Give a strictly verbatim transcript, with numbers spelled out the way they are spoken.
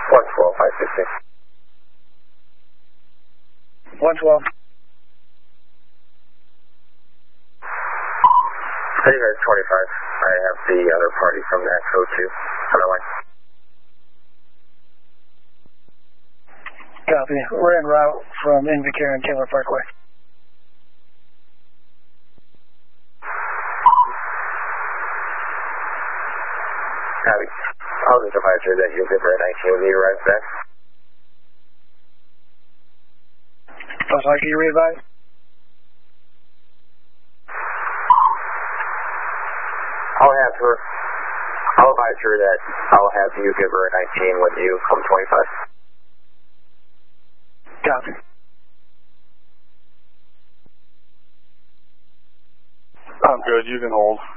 one twelve, five sixteen. one twelve. Hey guys, twenty-five. I have the other party from that code two. Other line. Copy. We're en route from Invocar and Taylor Parkway. Copy. I'll just advise her that you'll give her a nineteen when you arrive back. Oh, sorry, can you re-advise? I'll have her, I'll advise her that I'll have you give her a nineteen when you come twenty-five. Copy. I'm good, you can hold.